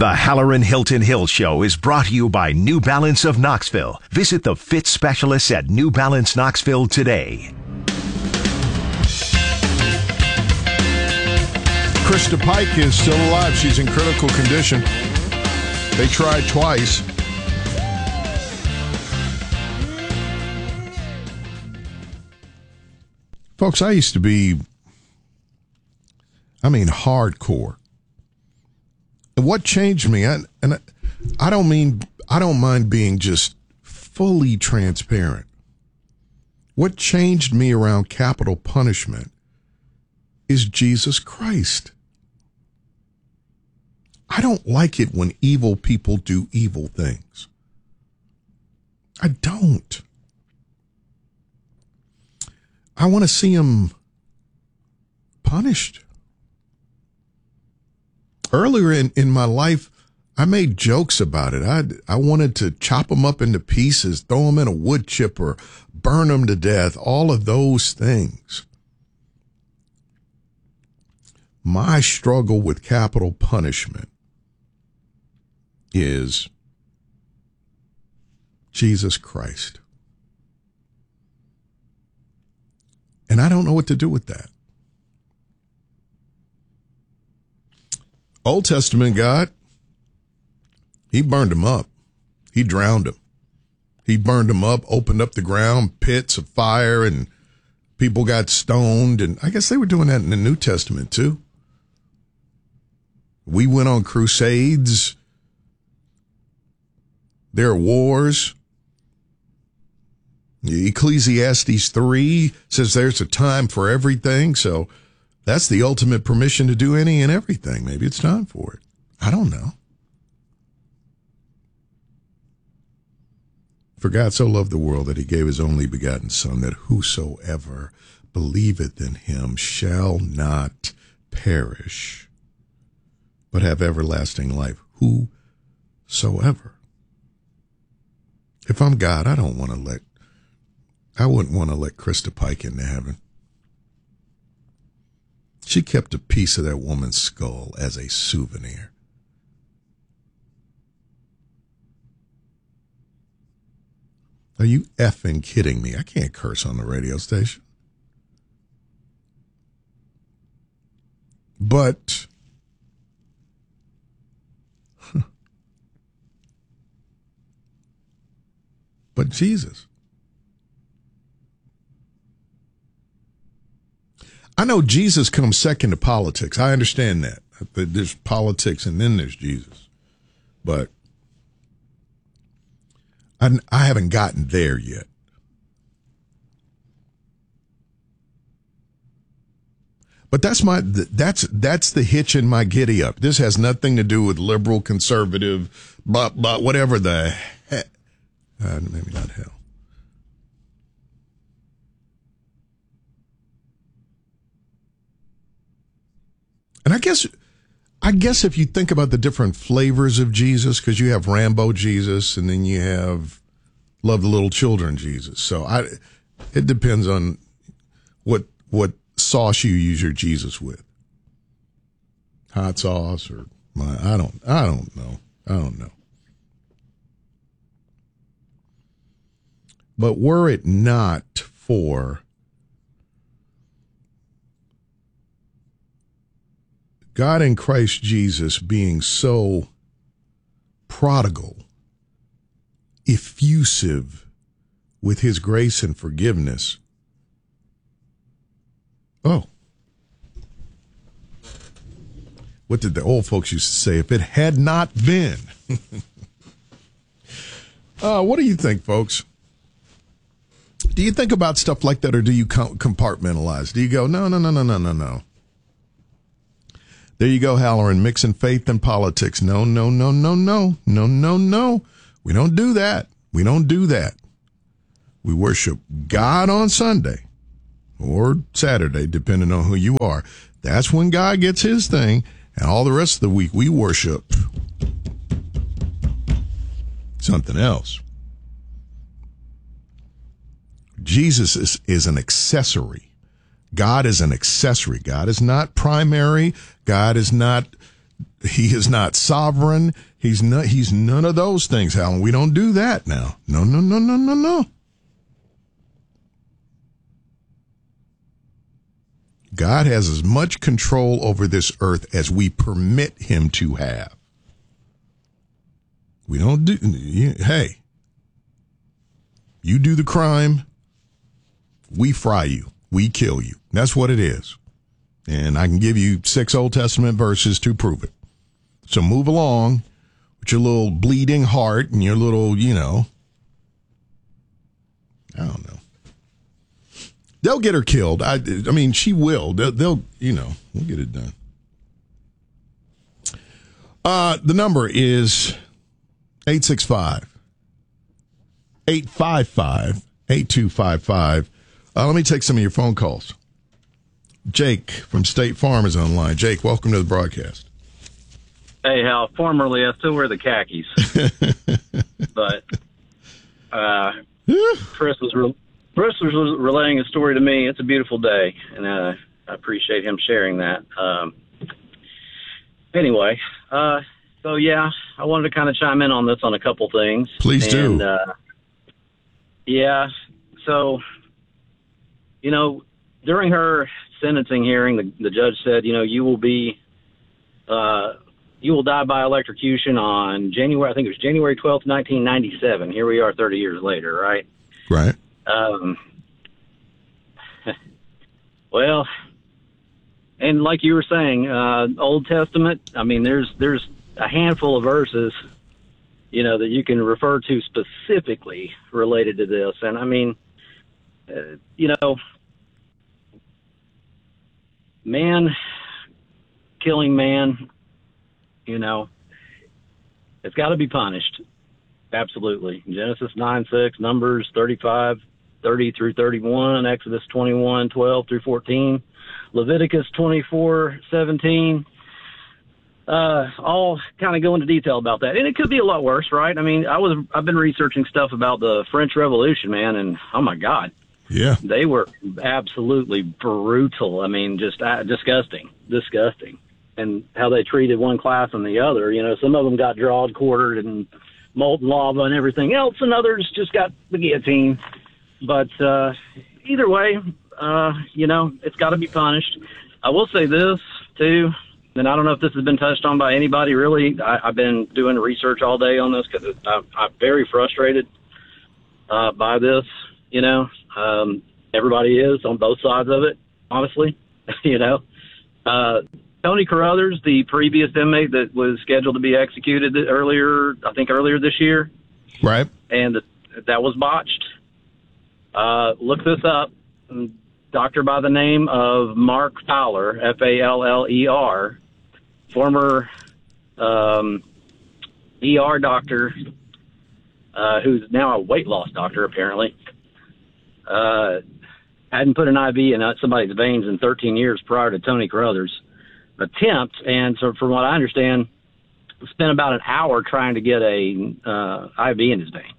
The Halloran Hilton Hill Show is brought to you by New Balance of Knoxville. Visit the fit specialists at New Balance Knoxville today. Krista Pike is still alive. She's in critical condition. They tried twice. Folks, I used to be, hardcore. What changed me, I don't mind being just fully transparent. What changed me around capital punishment is Jesus Christ. I don't like it when evil people do evil things. I don't. I want to see them punished. Earlier in my life, I made jokes about it. I wanted to chop them up into pieces, throw them in a wood chipper, burn them to death, all of those things. My struggle with capital punishment is Jesus Christ. And I don't know what to do with that. Old Testament God, he burned them up. He drowned them. He burned them up, opened up the ground, pits of fire, and people got stoned. And I guess they were doing that in the New Testament too. We went on crusades. There are wars. Ecclesiastes 3 says there's a time for everything. So that's the ultimate permission to do any and everything. Maybe it's time for it. I don't know. For God so loved the world that he gave his only begotten Son, that whosoever believeth in him shall not perish, but have everlasting life. Whosoever. If I'm God, I wouldn't want to let Krista Pike into heaven. She kept a piece of that woman's skull as a souvenir. Are you effing kidding me? I can't curse on the radio station. But Jesus. I know Jesus comes second to politics. I understand that. There's politics and then there's Jesus. But I haven't gotten there yet. But that's the hitch in my giddy up. This has nothing to do with liberal, conservative, but whatever the heck. Maybe not hell. And I guess if you think about the different flavors of Jesus, because you have Rambo Jesus and then you have Love the Little Children Jesus. So it depends on what sauce you use your Jesus with. Hot sauce or I don't know. But were it not for God in Christ Jesus being so prodigal, effusive with his grace and forgiveness. Oh. What did the old folks used to say? If it had not been. What do you think, folks? Do you think about stuff like that, or do you compartmentalize? Do you go, no. There you go, Halloran, mixing faith and politics. No. We don't do that. We don't do that. We worship God on Sunday or Saturday, depending on who you are. That's when God gets his thing, and all the rest of the week we worship something else. Jesus is an accessory. God is an accessory. God is not primary. God is not He is not sovereign. He's none of those things, Alan. We don't do that now. No, no, no, no, no, no. God has as much control over this earth as we permit him to have. We don't do, hey, you do the crime, we fry you, we kill you. That's what it is. And I can give you 6 Old Testament verses to prove it. So move along with your little bleeding heart and your little, I don't know. They'll get her killed. I mean, she will. They'll we'll get it done. The number is 865-855-8255. Let me take some of your phone calls. Jake from State Farm is online. Jake, welcome to the broadcast. Hey, Hal. Formerly, I still wear the khakis. But Chris was relaying a story to me. It's a beautiful day, and I appreciate him sharing that. Anyway, so yeah, I wanted to kind of chime in on this on a couple things. Please do. Yeah, so, during her sentencing hearing, the judge said, you will die by electrocution on January 12th, 1997. Here we are 30 years later, right? Right. Well, and like you were saying, Old Testament, I mean, there's a handful of verses, that you can refer to specifically related to this. And I mean, man killing man, it's got to be punished. Absolutely. Genesis 9:6, Numbers 30 through 31, Exodus 21:12 through 14, Leviticus 24:17. All kind of go into detail about that. And it could be a lot worse, right? I mean, I've been researching stuff about the French Revolution, man, and oh my God. Yeah. They were absolutely brutal. I mean, just disgusting. And how they treated one class and the other. Some of them got drawed, quartered, and molten lava and everything else, and others just got the guillotine. But either way, it's got to be punished. I will say this, too, and I don't know if this has been touched on by anybody, really. I've been doing research all day on this because I'm very frustrated by this, Everybody is on both sides of it, honestly, Tony Carruthers, the previous inmate that was scheduled to be executed earlier this year. Right. And that was botched. Look this up. Doctor by the name of Mark Fowler, Faller, former ER doctor, who's now a weight loss doctor, apparently, hadn't put an IV in somebody's veins in 13 years prior to Tony Carruthers' attempt. And so from what I understand, spent about an hour trying to get a IV in his vein.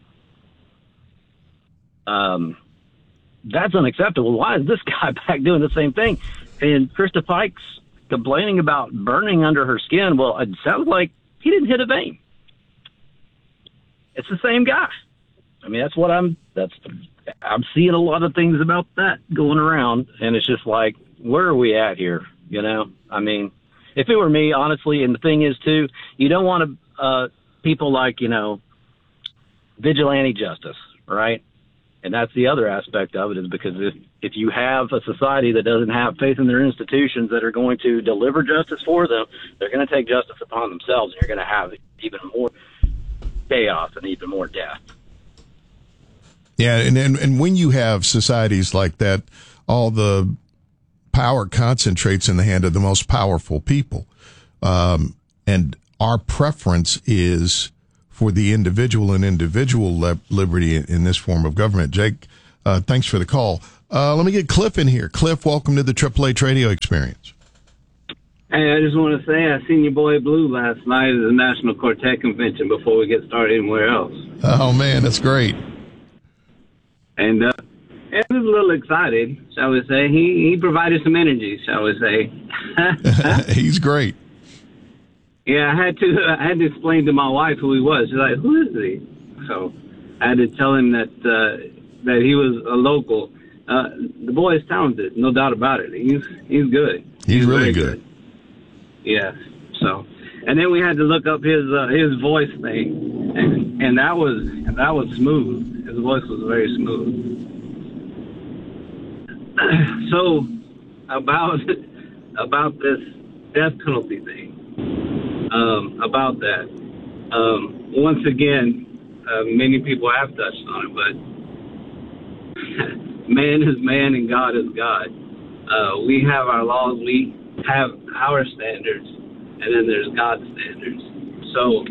That's unacceptable. Why is this guy back doing the same thing? And Krista Pike's complaining about burning under her skin. Well, it sounds like he didn't hit a vein. It's the same guy. I mean, I'm seeing a lot of things about that going around, and it's just like, where are we at here? I mean, if it were me, honestly, and the thing is, too, you don't want people like, vigilante justice, right? And that's the other aspect of it, is because if you have a society that doesn't have faith in their institutions that are going to deliver justice for them, they're going to take justice upon themselves, and you're going to have even more chaos and even more death. Yeah, and when you have societies like that, all the power concentrates in the hand of the most powerful people. And our preference is for the individual and individual liberty in this form of government. Jake, thanks for the call. Let me get Cliff in here. Cliff, welcome to the Triple H Radio Experience. Hey, I just want to say I seen your boy Blue last night at the National Quartet Convention before we get started anywhere else. Oh, man, that's great. And he was a little excited, shall we say. He provided some energy, shall we say. He's great. Yeah, I had to explain to my wife who he was. She's like, "Who is he?" So I had to tell him that he was a local. The boy is talented, no doubt about it. He's good. He's really good. Yeah. So, and then we had to look up his voice thing, and that was smooth. His voice was very smooth. So, about this death penalty thing. About that. Once again, many people have touched on it, but man is man and God is God. We have our laws, we have our standards, and then there's God's standards. So,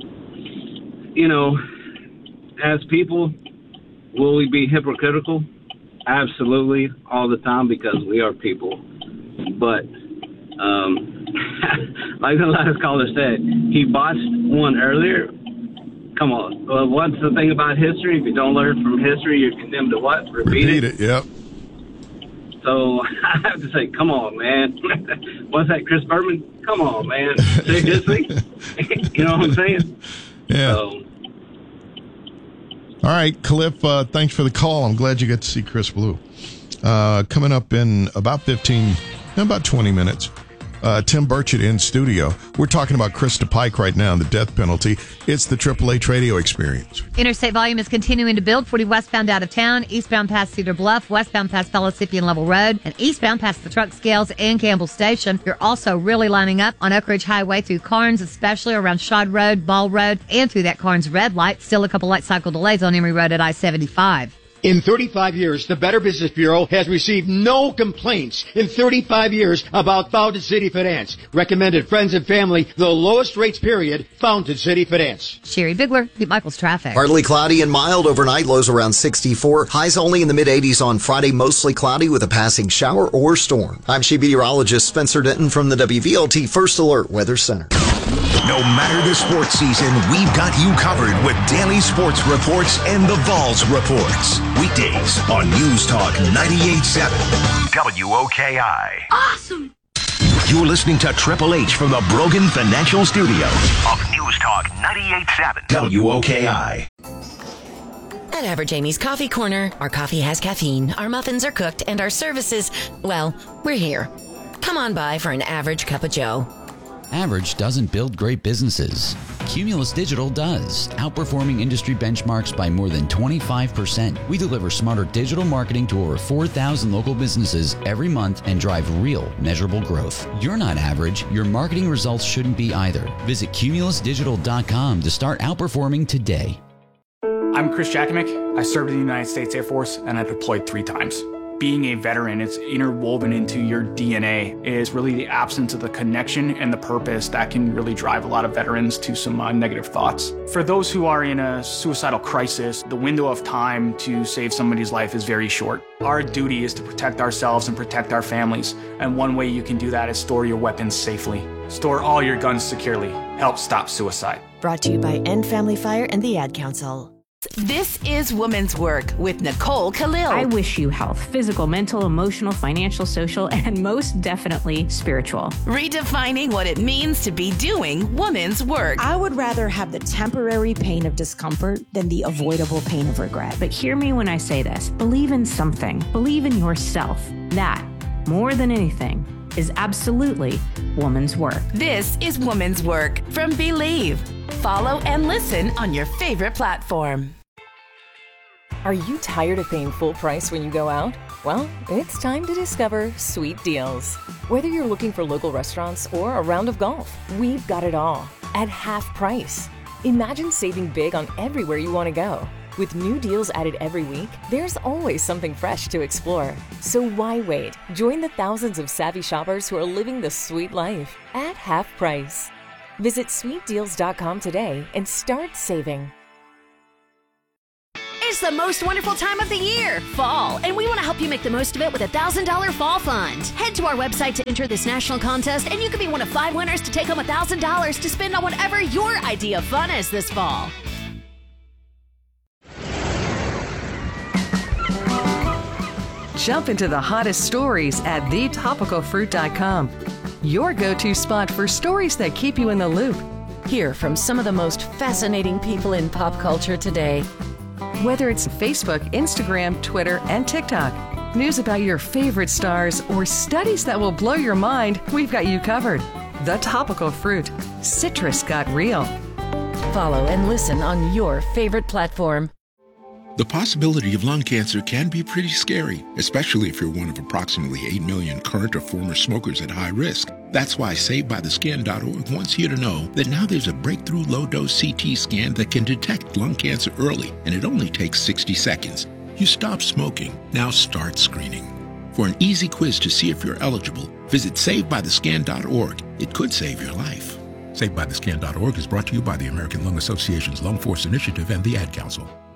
as people, will we be hypocritical? Absolutely, all the time, because we are people. But, like the last caller said, he botched one earlier. Come on. What's the thing about history? If you don't learn from history, you're condemned to what? Repeat it. Yep. So I have to say, come on, man. What's that, Chris Berman? Come on, man. Seriously? You know what I'm saying? Yeah. So, all right, Cliff, thanks for the call. I'm glad you got to see Chris Blue. Coming up in about 20 minutes, Tim Burchett in studio. We're talking about Krista Pike right now and the death penalty. It's the Triple H Radio Experience. Interstate volume is continuing to build. 40 westbound out of town, eastbound past Cedar Bluff, westbound past Pellissippi and Level Road, and eastbound past the truck scales and Campbell Station. You're also really lining up on Oak Ridge Highway through Carnes, especially around Shod Road, Ball Road, and through that Carnes red light. Still a couple light cycle delays on Emory Road at I-75. In 35 years, the Better Business Bureau has received no complaints in 35 years about Fountain City Finance. Recommended friends and family, the lowest rates period, Fountain City Finance. Sherry Bigler, Pete Michaels Traffic. Partly cloudy and mild overnight, lows around 64. Highs only in the mid-80s on Friday, mostly cloudy with a passing shower or storm. I'm Chief Meteorologist Spencer Denton from the WVLT First Alert Weather Center. No matter the sports season, we've got you covered with daily sports reports and the Vols reports. Weekdays on News Talk 98.7 WOKI. Awesome! You're listening to Triple H from the Brogan Financial Studio of News Talk 98.7 WOKI. At Average Amy's Coffee Corner, our coffee has caffeine, our muffins are cooked, and our services, well, we're here. Come on by for an average cup of joe. Average doesn't build great businesses. Cumulus Digital does, outperforming industry benchmarks by more than 25%. We deliver smarter digital marketing to over 4,000 local businesses every month and drive real, measurable growth. You're not average. Your marketing results shouldn't be either. Visit cumulusdigital.com to start outperforming today. I'm Chris Jakimick. I served in the United States Air Force and I deployed 3 times. Being a veteran, it's interwoven into your DNA. It is really the absence of the connection and the purpose that can really drive a lot of veterans to some negative thoughts. For those who are in a suicidal crisis, the window of time to save somebody's life is very short. Our duty is to protect ourselves and protect our families. And one way you can do that is store your weapons safely. Store all your guns securely. Help stop suicide. Brought to you by End Family Fire and the Ad Council. This is Women's Work with Nicole Khalil. I wish you health, physical, mental, emotional, financial, social, and most definitely spiritual. Redefining what it means to be doing women's work. I would rather have the temporary pain of discomfort than the avoidable pain of regret. But hear me when I say this. Believe in something. Believe in yourself. That, more than anything, is absolutely woman's work. This is Woman's Work from Believe. Follow and listen on your favorite platform. Are you tired of paying full price when you go out? Well, it's time to discover Sweet Deals. Whether you're looking for local restaurants or a round of golf, we've got it all at half price. Imagine saving big on everywhere you want to go. With new deals added every week, there's always something fresh to explore. So why wait? Join the thousands of savvy shoppers who are living the sweet life at half price. Visit sweetdeals.com today and start saving. It's the most wonderful time of the year, fall, and we want to help you make the most of it with a $1,000 fall fund. Head to our website to enter this national contest, and you could be one of 5 winners to take home $1,000 to spend on whatever your idea of fun is this fall. Jump into the hottest stories at thetopicalfruit.com. your go-to spot for stories that keep you in the loop. Hear from some of the most fascinating people in pop culture today. Whether it's Facebook, Instagram, Twitter, and TikTok, news about your favorite stars, or studies that will blow your mind, we've got you covered. The Topical Fruit. Citrus got real. Follow and listen on your favorite platform. The possibility of lung cancer can be pretty scary, especially if you're one of approximately 8 million current or former smokers at high risk. That's why SaveByTheScan.org wants you to know that now there's a breakthrough low-dose CT scan that can detect lung cancer early, and it only takes 60 seconds. You stop smoking, now start screening. For an easy quiz to see if you're eligible, visit SaveByTheScan.org. It could save your life. SaveByTheScan.org is brought to you by the American Lung Association's Lung Force Initiative and the Ad Council.